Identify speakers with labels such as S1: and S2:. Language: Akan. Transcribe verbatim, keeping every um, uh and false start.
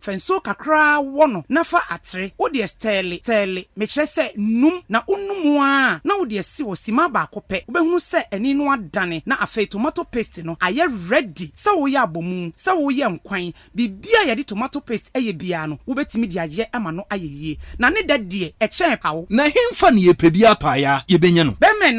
S1: fenso kakra wono na fa atre wo de stele stele me kire se num na onum a na wo de si wo sima ba akopɛ wo behunu se ani no adane na afei tomato paste no aye ready se wo ye abomu se wo ye nkwan bibia ye de tomato paste eye bia no wo betimi de aye ama no ayeye na ne da de e kyen pawo
S2: na hemfa ne ye pebia paaya ye benya no